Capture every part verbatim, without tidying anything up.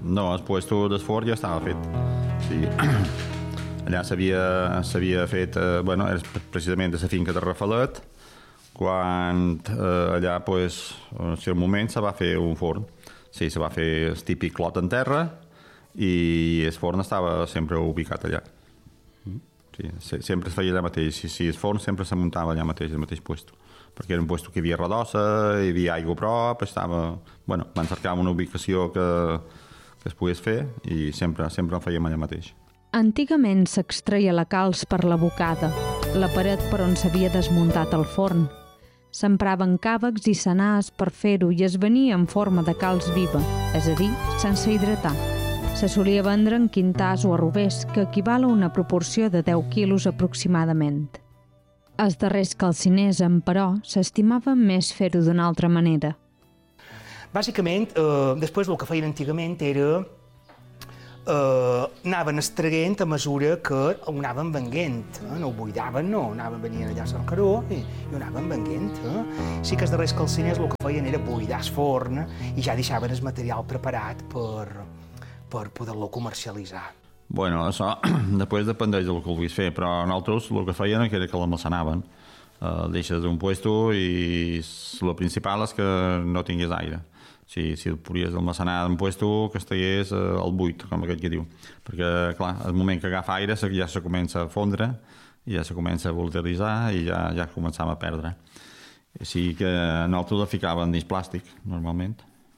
No, el puesto del forn ja estava fet. Sí. Allà s'havia fet, eh, bueno, era precisament de la finca de Rafalet, quan eh, allà, pues, en el moment, se va fer un forn. Sí, se va fer el típic clot en terra i el forn estava sempre ubicat allà. Sí, sempre es feia allà mateix. Sí, sí, el forn sempre se muntava allà mateix, el mateix puesto. Perquè era un puesto que hi havia redossa, hi havia aigua a prop, estava... Bueno, van cercar una ubicació que, que es pogués fer i sempre, sempre en fèiem allà mateix. Antigament s'extreia la calç per la bocada, la paret per on s'havia desmuntat el forn. S'empraven càvecs i senars per fer-ho i es venia en forma de calç viva, és a dir, sense hidratar. Se solia vendre en quintars o arrovers, que equival a una proporció de deu quilos aproximadament. Els darrers calciners, però, s'estimaven més fer-ho d'una altra manera. Bàsicament, eh, després el que feien antigament era eh, anaven extraient a mesura que ho anaven venguent. Eh? No ho buidaven, no, anaven venint allà al caró i, i ho anaven venguent. Eh? Sí que els darrers calciners el que feien era buidar el forn i ja deixaven el material preparat per, per poder-lo comercialitzar. Bueno, això després dependeix del que vulguis fer, però nosaltres el que feien era que l'almacenaven. Uh, deixes un puesto i el principal és que no tingués aire. Si, si el podies almacenar en un puesto que estigués uh, al buit, com aquest que diu. Perquè, clar, al moment que agafa aire ja se comença a fondre, i ja se comença a volteritzar i ja, ja començàvem a perdre. Així que nosaltres la ficàvem dins plàstic, normalment,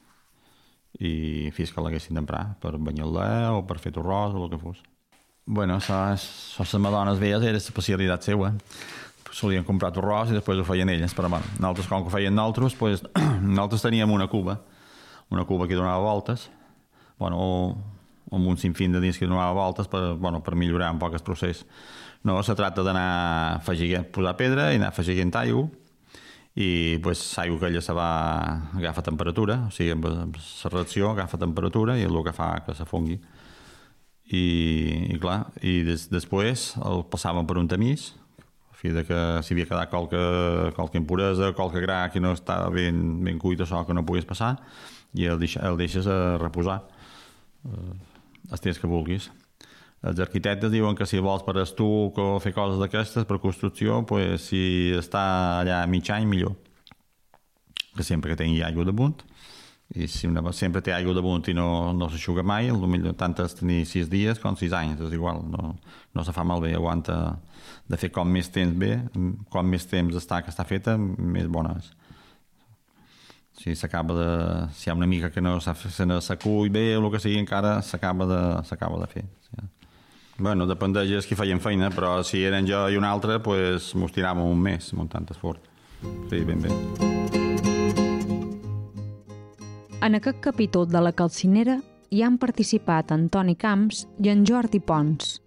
i fins que l'haguessin d'emprar per banyar-la o per fer torrós o el que fos. Bueno, això les madones velles era l'especialitat seva. Solien comprar torrós i després ho feien elles, però bueno, nosaltres, com que ho feien nosaltres, pues, nosaltres teníem una cuba, una cuba que donava voltes, bueno, amb un sinfín de dins que donava voltes per, bueno, per millorar un poc el procés. No, se tracta d'anar afegint, posar pedra i anar afegint aigua, i pues, l'aigua aquella se va agafa temperatura, o sigui, amb la reacció agafa temperatura i és el que fa que se fongui. I, i clar, i des, després el passàvem per un tamís, a fi de que si havia quedat qualque, qualque impuresa, qualque gra que no estava ben, ben cuit o que no pogués passar, i el, deixa, el deixes a reposar eh, els temps que vulguis. Els arquitectes diuen que si vols per estuc o fer coses d'aquestes, per construcció, pues, si està allà mig any, millor. Que sempre que tingui aigua damunt. I si una, sempre té aigua damunt i no, no s'aixuga mai, el millor tant és tenir sis dies com sis anys, és igual. No, no se fa malbé, aguanta de fer com més temps bé, com més temps està que està feta, més bona és. Si s'acaba de... Si hi ha una mica que no s'acull bé o el que sigui, encara s'acaba de, s'acaba de fer. Sí. Bueno, depèn dels que feien feina, però si eren jo i un altre, pues, mos tiràvem un mes muntant el forn. Sí, ben bé. En aquest capítol de la calcinera hi han participat Antoni Camps i en Jordi Pons.